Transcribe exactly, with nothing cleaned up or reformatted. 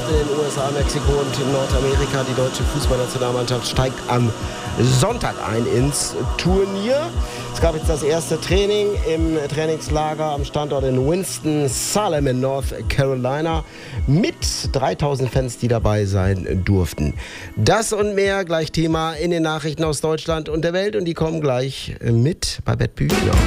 in den U S A, Mexiko und in Nordamerika. Die deutsche Fußballnationalmannschaft steigt am Sonntag ein ins Turnier. Es gab jetzt das erste Training im Trainingslager am Standort in Winston-Salem in North Carolina mit dreitausend Fans, die dabei sein durften. Das und mehr gleich Thema in den Nachrichten aus Deutschland und der Welt, und die kommen gleich mit bei Bert Büchner.